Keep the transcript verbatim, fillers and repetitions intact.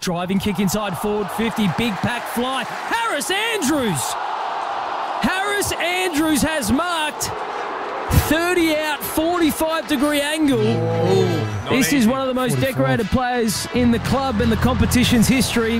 Driving kick inside forward fifty. Big pack fly. Harris Andrews. Harris Andrews has marked thirty out, forty-five degree angle. Oh, this easy. is one of the most forty-five. decorated players in the club and the competition's history.